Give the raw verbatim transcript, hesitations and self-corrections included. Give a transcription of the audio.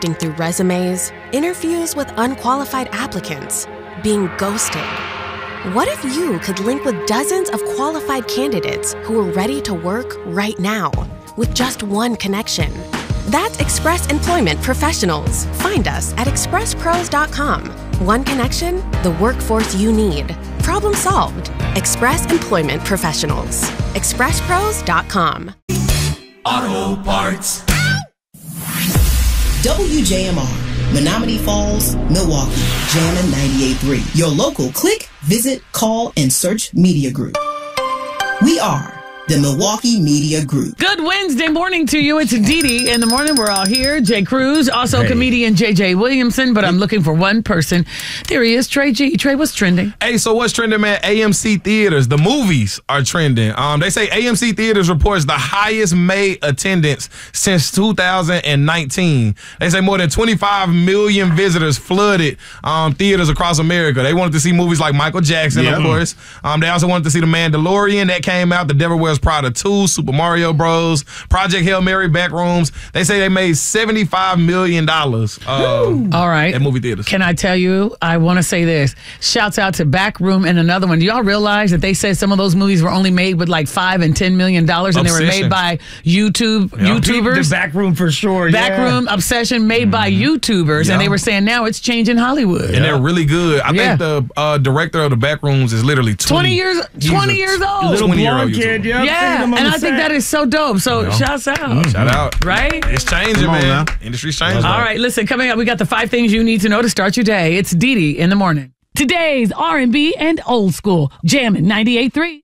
sifting through resumes, interviews with unqualified applicants, being ghosted. What if you could link with dozens of qualified candidates who are ready to work right now with just one connection? That's Express Employment Professionals. Find us at express pros dot com. One connection, the workforce you need. Problem solved. Express Employment Professionals. express pros dot com. Auto Parts. W J M R, Menominee Falls, Milwaukee, Jammin' ninety-eight point three. Your local click, visit, call, and search media group. We are the Milwaukee Media Group. Good Wednesday morning to you. It's Dee Dee. In the morning, we're all here. Jay Cruz, also hey. comedian J J Williamson, but I'm looking for one person. There he is, Trey G. Trey, what's trending? Hey, so what's trending, man? A M C Theaters, the movies are trending. Um, They say A M C Theaters reports the highest May attendance since two thousand nineteen. They say more than twenty-five million visitors flooded um, theaters across America. They wanted to see movies like Michael Jackson, yeah. of course. Um, they also wanted to see The Mandalorian that came out, The Devil Wears Prada two, Super Mario Bros, Project Hail Mary, Backrooms. They say they made seventy-five million dollars. Uh, All right. At movie theaters. Can I tell you, I want to say this. Shouts out to Backroom and another one. Do y'all realize that they said some of those movies were only made with like five and ten million dollars and Obsession. they were made by YouTube Yeah. YouTubers? The Backroom for sure. Backroom yeah. Obsession made mm-hmm. by YouTubers. Yeah. And they were saying now it's changing Hollywood. And they're really good. I Yeah. think the uh, director of the Backrooms is literally twenty, twenty years He's twenty a years old. Little blonde kid, yeah. Yeah, and I think that is so dope. So Yeah. shouts out. Mm-hmm. Shout out. Right? It's changing, Come on man. now. Industry's changing. All right, listen, coming up, we got the five things you need to know to start your day. It's Dee Dee in the morning. Today's R and B and old school. Jammin' ninety-eight point three.